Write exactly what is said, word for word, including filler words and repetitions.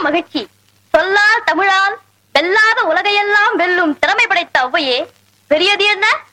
மகிழ்ச்சி. சொல்லால் தமிழால் வெல்லாத உலகையெல்லாம் வெல்லும் திறமை படைத்த ஔவையே, பெரியது என்ன